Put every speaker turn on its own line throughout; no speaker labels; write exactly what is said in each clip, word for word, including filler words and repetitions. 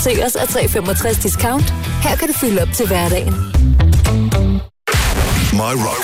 Se os af tre komma femogtres discount. Her kan du fylde op til hverdagen.
My Rock.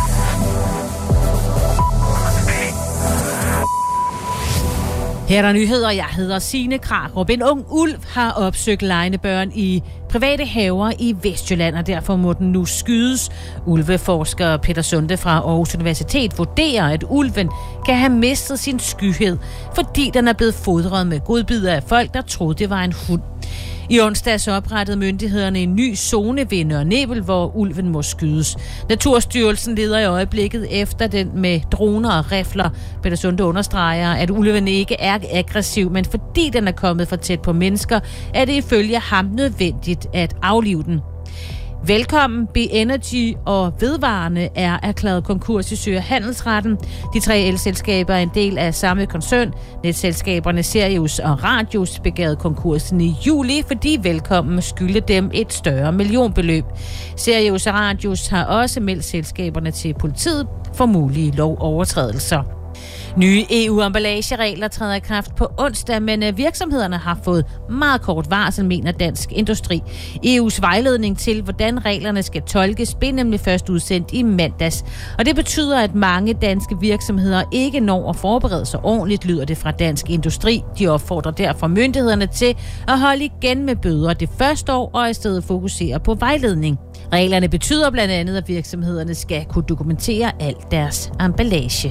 Her er der nyheder. Jeg hedder Signe Krarup. En ung ulv har opsøgt legende børn i private haver i Vestjylland, og derfor må den nu skydes. Ulveforsker Peter Sunde fra Aarhus Universitet vurderer, at ulven kan have mistet sin skyhed, fordi den er blevet fodret med godbidder af folk, der troede, det var en hund. I onsdags oprettede myndighederne en ny zone ved Nørre Nebel, hvor ulven må skydes. Naturstyrelsen leder i øjeblikket efter den med droner og rifler. Peter Sunde understreger, at ulven ikke er aggressiv, men fordi den er kommet for tæt på mennesker, er det ifølge ham nødvendigt at aflive den. Velkommen, B-Energy og Vedvarende er erklæret konkurs i Sø- og Handelsretten. De tre elselskaber er en del af samme koncern. Netselskaberne Sirius og Radius begærede konkursen i juli, fordi Velkommen skyldte dem et større millionbeløb. Sirius og Radius har også meldt selskaberne til politiet for mulige lovovertrædelser. Nye E U-emballageregler træder i kraft på onsdag, men virksomhederne har fået meget kort varsel, mener Dansk Industri. E U's vejledning til, hvordan reglerne skal tolkes, blev nemlig først udsendt i mandags. Og det betyder, at mange danske virksomheder ikke når at forberede sig ordentligt, lyder det fra Dansk Industri. De opfordrer derfor myndighederne til at holde igen med bøder det første år, og i stedet fokusere på vejledning. Reglerne betyder blandt andet, at virksomhederne skal kunne dokumentere alt deres emballage.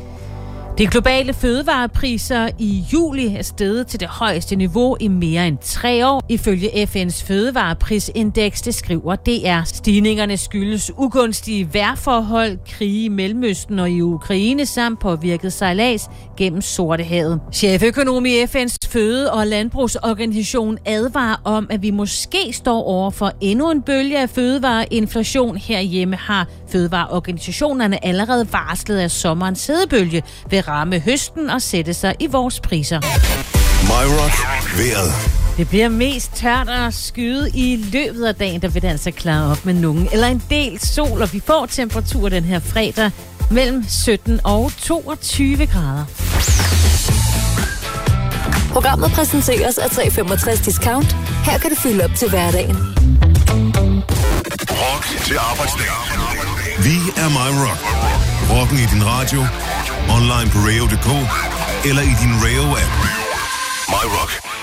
De globale fødevarepriser i juli er steget til det højeste niveau i mere end tre år. Ifølge F N's fødevareprisindeks, det skriver D R. Stigningerne skyldes ugunstige vejrforhold, krige i Mellemøsten og i Ukraine samt påvirket sejlads gennem Sortehavet. Cheføkonom i F N's føde- og landbrugsorganisation advarer om, at vi måske står over for endnu en bølge af fødevareinflation. Herhjemme har fødevareorganisationerne allerede varslet, at sommerens hedebølge vil ramme høsten og sætte sig i vores priser.
My Rock. Vejret.
Det bliver mest tørt og skyet i løbet af dagen, der vil det altså klare op med nogen eller en del sol, og vi får temperatur den her fredag mellem sytten og toogtyve grader.
Programmet præsenteres af tre komma femogtres discount. Her kan du fylde op til hverdagen.
Rock til arbejdsdag. Vi er My Rock. Rocken i din radio, online på radio punktum d k eller i din Radio-app. My Rock.